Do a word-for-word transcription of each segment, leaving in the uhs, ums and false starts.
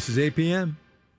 This is A P M.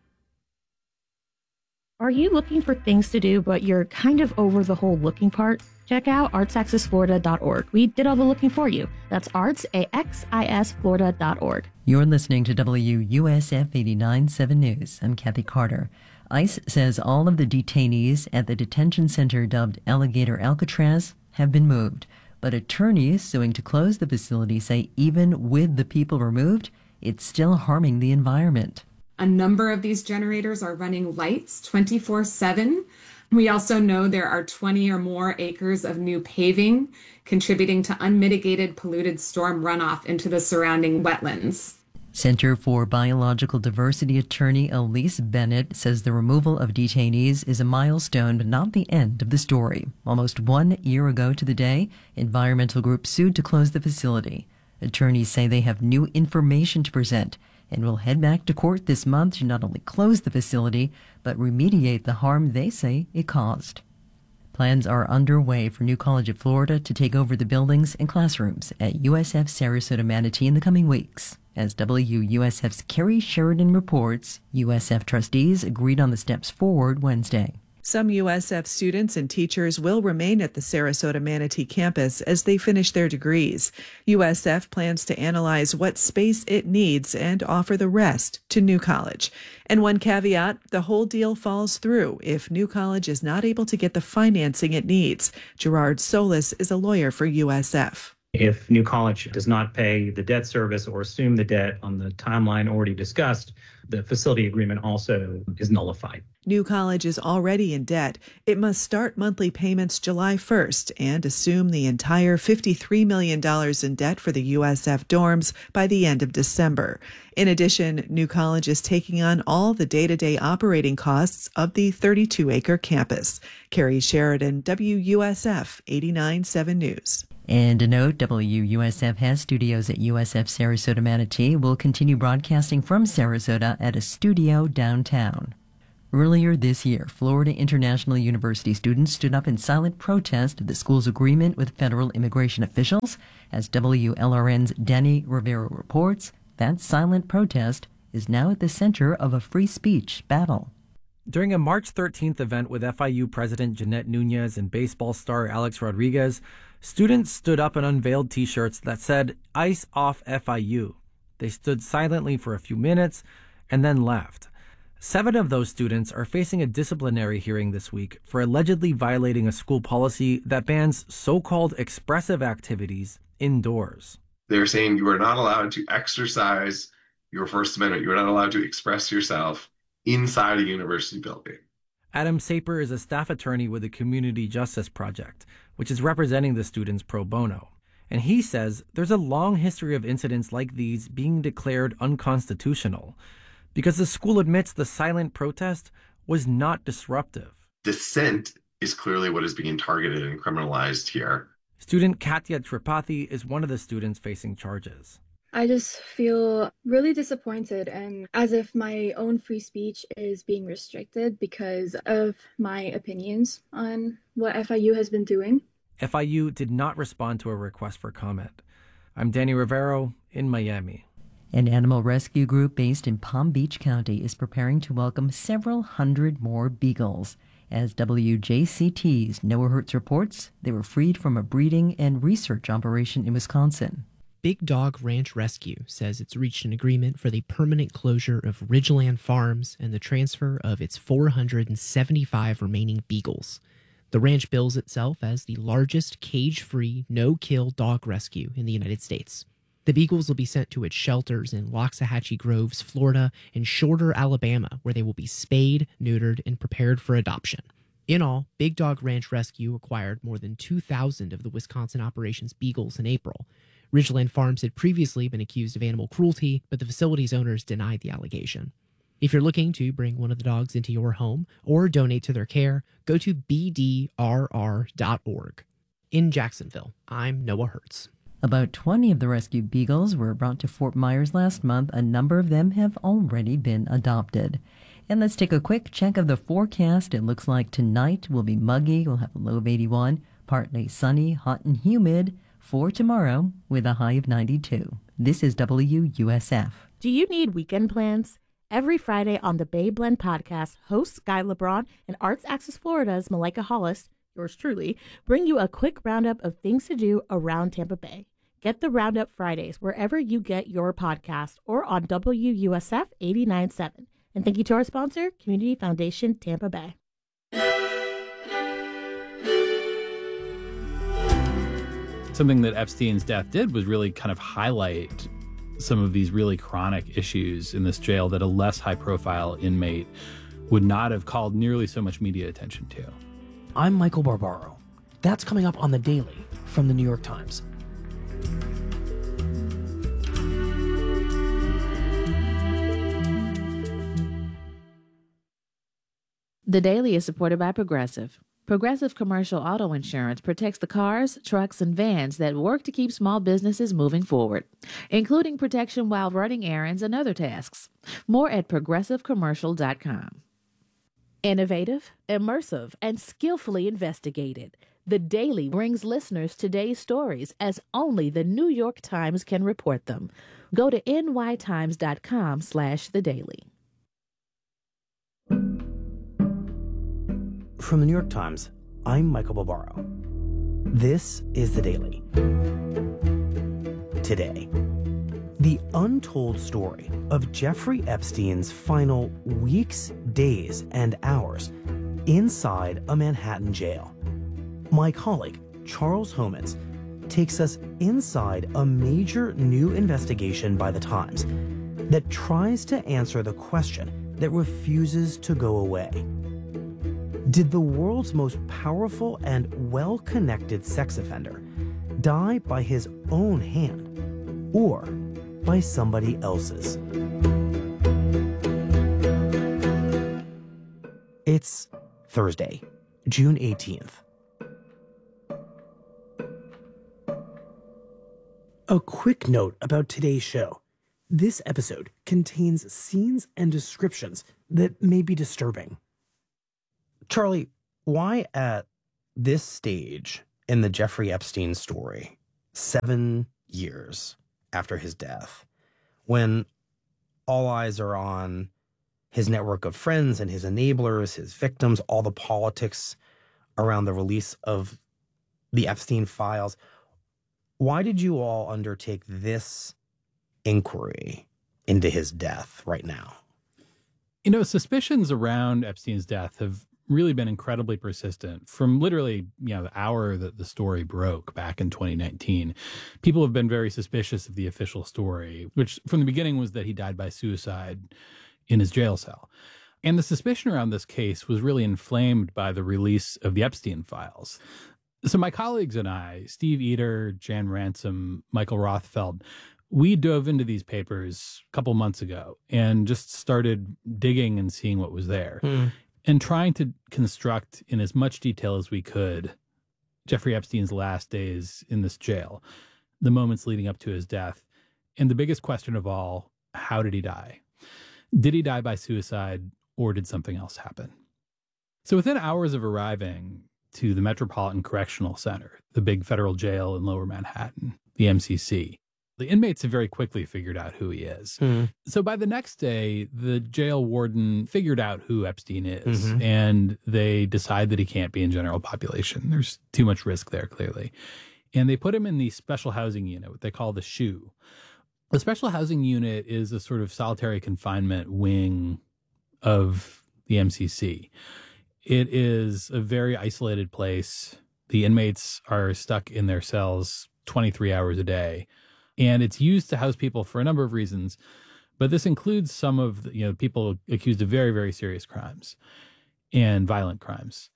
Are you looking for things to do, but you're kind of over the whole looking part? Check out arts axis florida dot org. We did all the looking for you. That's arts, A X I S, florida dot org. You're listening to W U S F eighty-nine point seven News. I'm Kathy Carter. ICE says all of the detainees at the detention center dubbed Alligator Alcatraz have been moved. But attorneys suing to close the facility say even with the people removed, it's still harming the environment. A number of these generators are running lights twenty-four seven. We also know there are twenty or more acres of new paving contributing to unmitigated polluted storm runoff into the surrounding wetlands. Center for Biological Diversity attorney Elise Bennett says the removal of detainees is a milestone but not the end of the story. Almost one year ago to the day, environmental groups sued to close the facility. Attorneys say they have new information to present and will head back to court this month to not only close the facility, but remediate the harm they say it caused. Plans are underway for New College of Florida to take over the buildings and classrooms at U S F Sarasota Manatee in the coming weeks. As W U S F's Carrie Sheridan reports, U S F trustees agreed on the steps forward Wednesday. Some U S F students and teachers will remain at the Sarasota Manatee campus as they finish their degrees. U S F plans to analyze what space it needs and offer the rest to New College. And one caveat, the whole deal falls through if New College is not able to get the financing it needs. Gerard Solis is a lawyer for U S F. If New College does not pay the debt service or assume the debt on the timeline already discussed, the facility agreement also is nullified. New College is already in debt. It must start monthly payments July first and assume the entire fifty-three million dollars in debt for the U S F dorms by the end of December. In addition, New College is taking on all the day-to-day operating costs of the thirty-two acre campus. Carrie Sheridan, W U S F eighty-nine point seven News. And a note, W U S F has studios at U S F Sarasota Manatee. Will continue broadcasting from Sarasota at a studio downtown. Earlier this year, Florida International University students stood up in silent protest of the school's agreement with federal immigration officials. As W L R N's Danny Rivera reports, that silent protest is now at the center of a free speech battle. During a March thirteenth event with F I U President Jeanette Nunez and baseball star Alex Rodriguez, students stood up and unveiled T-shirts that said, "Ice off F I U." They stood silently for a few minutes and then left. Seven of those students are facing a disciplinary hearing this week for allegedly violating a school policy that bans so-called expressive activities indoors. They're saying you are not allowed to exercise your First Amendment. You are not allowed to express yourself inside a university building. Adam Saper is a staff attorney with the Community Justice Project, which is representing the students pro bono. And he says there's a long history of incidents like these being declared unconstitutional because the school admits the silent protest was not disruptive. Dissent is clearly what is being targeted and criminalized here. Student Katya Tripathi is one of the students facing charges. I just feel really disappointed and as if my own free speech is being restricted because of my opinions on what F I U has been doing. F I U did not respond to a request for comment. I'm Danny Rivero in Miami. An animal rescue group based in Palm Beach County is preparing to welcome several hundred more beagles. As W J C T's Noah Hertz reports, they were freed from a breeding and research operation in Wisconsin. Big Dog Ranch Rescue says it's reached an agreement for the permanent closure of Ridgeland Farms and the transfer of its four hundred seventy-five remaining beagles. The ranch bills itself as the largest cage-free, no-kill dog rescue in the United States. The beagles will be sent to its shelters in Loxahatchee Groves, Florida, and Shorter, Alabama, where they will be spayed, neutered, and prepared for adoption. In all, Big Dog Ranch Rescue acquired more than two thousand of the Wisconsin operation's beagles in April. Ridgeland Farms had previously been accused of animal cruelty, but the facility's owners denied the allegation. If you're looking to bring one of the dogs into your home or donate to their care, go to b d r r dot org. In Jacksonville, I'm Noah Hertz. About twenty of the rescued beagles were brought to Fort Myers last month. A number of them have already been adopted. And let's take a quick check of the forecast. It looks like tonight will be muggy. We'll have a low of eighty-one, partly sunny, hot and humid. For tomorrow, with a high of ninety-two. This is W U S F. Do you need weekend plans? Every Friday on the Bay Blend podcast, hosts Guy LeBron and Arts Access Florida's Malika Hollis, yours truly, bring you a quick roundup of things to do around Tampa Bay. Get the Roundup Fridays wherever you get your podcast or on W U S F eighty-nine point seven. And thank you to our sponsor, Community Foundation Tampa Bay. Something that Epstein's death did was really kind of highlight some of these really chronic issues in this jail that a less high-profile inmate would not have called nearly so much media attention to. I'm Michael Barbaro. That's coming up on The Daily from The New York Times. The Daily is supported by Progressive. Progressive Commercial Auto Insurance protects the cars, trucks, and vans that work to keep small businesses moving forward, including protection while running errands and other tasks. More at progressive commercial dot com. Innovative, immersive, and skillfully investigated, The Daily brings listeners today's stories as only The New York Times can report them. Go to n y times dot com slash the daily. From The New York Times, I'm Michael Barbaro. This is The Daily. Today, the untold story of Jeffrey Epstein's final weeks, days, and hours inside a Manhattan jail. My colleague, Charles Homans, takes us inside a major new investigation by The Times that tries to answer the question that refuses to go away. Did the world's most powerful and well-connected sex offender die by his own hand or by somebody else's? It's Thursday, June eighteenth. A quick note about today's show. This episode contains scenes and descriptions that may be disturbing. Charlie, why at this stage in the Jeffrey Epstein story, seven years after his death, when all eyes are on his network of friends and his enablers, his victims, all the politics around the release of the Epstein files, why did you all undertake this inquiry into his death right now? You know, suspicions around Epstein's death have really been incredibly persistent from literally, you know, the hour that the story broke back in twenty nineteen. People have been very suspicious of the official story, which from the beginning was that he died by suicide in his jail cell. And the suspicion around this case was really inflamed by the release of the Epstein files. So my colleagues and I, Steve Eder, Jan Ransom, Michael Rothfeld, we dove into these papers a couple months ago and just started digging and seeing what was there. Mm. And trying to construct in as much detail as we could Jeffrey Epstein's last days in this jail, the moments leading up to his death, and the biggest question of all, how did he die? Did he die by suicide, or did something else happen? So within hours of arriving to the Metropolitan Correctional Center, the big federal jail in Lower Manhattan, the M C C, the inmates have very quickly figured out who he is. Mm. So by the next day, the jail warden figured out who Epstein is, mm-hmm. and they decide that he can't be in general population. There's too much risk there, clearly. And they put him in the special housing unit, what they call the S H U. The special housing unit is a sort of solitary confinement wing of the M C C. It is a very isolated place. The inmates are stuck in their cells twenty-three hours a day. And it's used to house people for a number of reasons, but this includes some of the, you know, people accused of very, very serious crimes and violent crimes.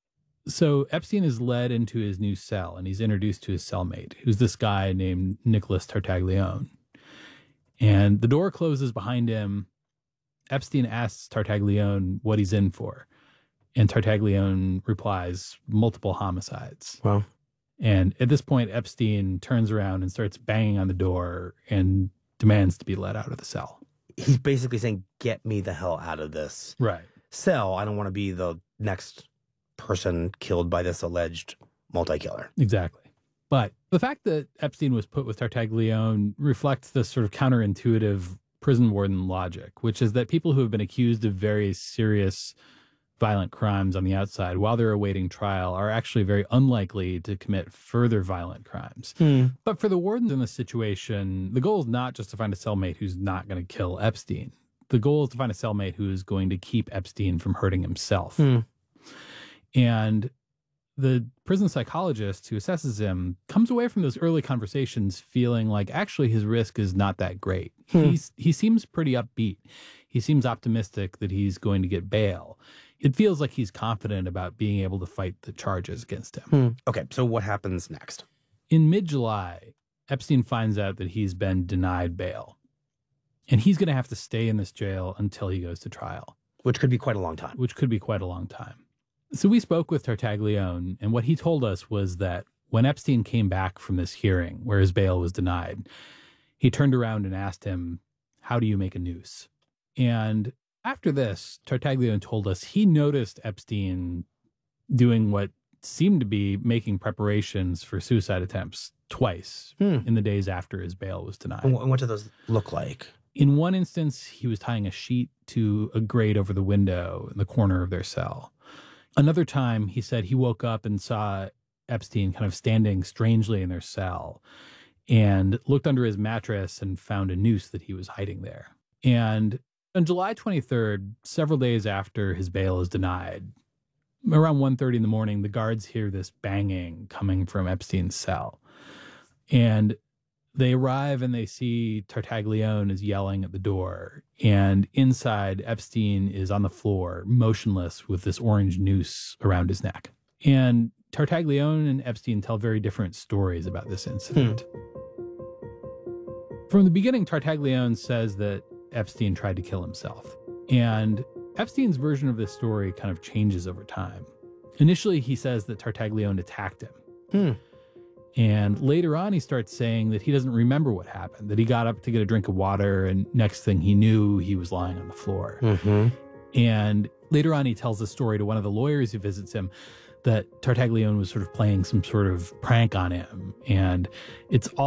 So Epstein is led into his new cell, and he's introduced to his cellmate, who's this guy named Nicholas Tartaglione. And the door closes behind him. Epstein asks Tartaglione what he's in for, and Tartaglione replies, multiple homicides. Wow. And at this point, Epstein turns around and starts banging on the door and demands to be let out of the cell. He's basically saying, get me the hell out of this right. cell. I don't want to be the next person killed by this alleged multi-killer. Exactly. But the fact that Epstein was put with Tartaglione reflects this sort of counterintuitive prison warden logic, which is that people who have been accused of very serious violent crimes on the outside while they're awaiting trial are actually very unlikely to commit further violent crimes. Hmm. But for the wardens in this situation, the goal is not just to find a cellmate who's not going to kill Epstein. The goal is to find a cellmate who is going to keep Epstein from hurting himself. Hmm. And the prison psychologist who assesses him comes away from those early conversations feeling like actually his risk is not that great. Hmm. He's, he seems pretty upbeat. He seems optimistic that he's going to get bail. It feels like he's confident about being able to fight the charges against him. Hmm. Okay, so what happens next? In mid-July, Epstein finds out that he's been denied bail. And he's going to have to stay in this jail until he goes to trial. Which could be quite a long time. Which could be quite a long time. So we spoke with Tartaglione, and what he told us was that when Epstein came back from this hearing where his bail was denied, he turned around and asked him, "How do you make a noose?" And after this, Tartaglione told us he noticed Epstein doing what seemed to be making preparations for suicide attempts twice Hmm. in the days after his bail was denied. And what do those look like? In one instance, he was tying a sheet to a grate over the window in the corner of their cell. Another time, he said he woke up and saw Epstein kind of standing strangely in their cell and looked under his mattress and found a noose that he was hiding there. And on July twenty-third, several days after his bail is denied, around one thirty in the morning, the guards hear this banging coming from Epstein's cell. And they arrive and they see Tartaglione is yelling at the door. And inside, Epstein is on the floor, motionless with this orange noose around his neck. And Tartaglione and Epstein tell very different stories about this incident. Hmm. From the beginning, Tartaglione says that Epstein tried to kill himself. And Epstein's version of this story kind of changes over time. Initially, he says that Tartaglione attacked him. Hmm. And later on, he starts saying that he doesn't remember what happened, that he got up to get a drink of water, and next thing he knew, he was lying on the floor. Mm-hmm. And later on, he tells the story to one of the lawyers who visits him that Tartaglione was sort of playing some sort of prank on him. And it's all